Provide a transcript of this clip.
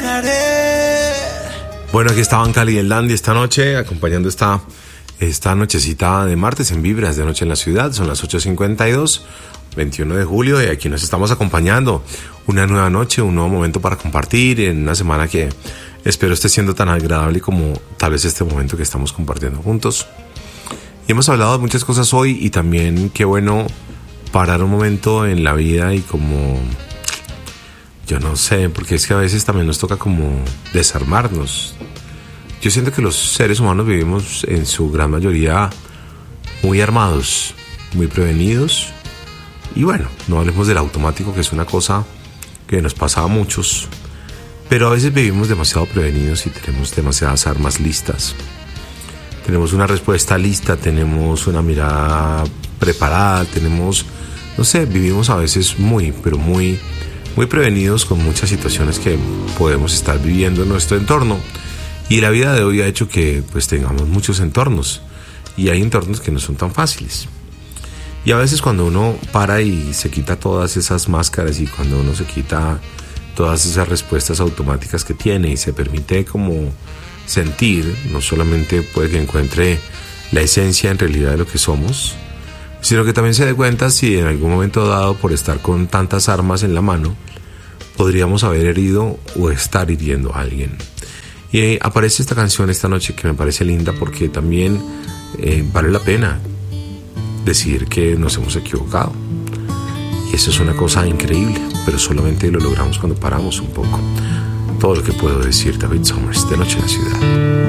Bueno, aquí estaban Cali y el Dandy esta noche, acompañando esta nochecita de martes en Vibras de Noche en la Ciudad. Son las 8:52, 21 de julio, y aquí nos estamos acompañando. Una nueva noche, un nuevo momento para compartir en una semana que espero esté siendo tan agradable como tal vez este momento que estamos compartiendo juntos. Y hemos hablado de muchas cosas hoy, y también qué bueno parar un momento en la vida y como... Yo no sé, porque es que a veces también nos toca como desarmarnos. Yo siento que los seres humanos vivimos en su gran mayoría muy armados, muy prevenidos. Y bueno, no hablemos del automático, que es una cosa que nos pasa a muchos. Pero a veces vivimos demasiado prevenidos y tenemos demasiadas armas listas. Tenemos una respuesta lista, tenemos una mirada preparada, tenemos... No sé, vivimos a veces muy prevenidos con muchas situaciones que podemos estar viviendo en nuestro entorno. Y la vida de hoy ha hecho que pues tengamos muchos entornos, y hay entornos que no son tan fáciles. Y a veces cuando uno para y se quita todas esas máscaras, y cuando uno se quita todas esas respuestas automáticas que tiene y se permite como sentir, no solamente puede que encuentre la esencia en realidad de lo que somos, sino que también se dé cuenta si en algún momento dado, por estar con tantas armas en la mano, podríamos haber herido o estar hiriendo a alguien. Y aparece esta canción esta noche que me parece linda, porque también vale la pena decir que nos hemos equivocado. Y eso es una cosa increíble, pero solamente lo logramos cuando paramos un poco. Todo lo que puedo decir, David Summers, de Noche en la Ciudad.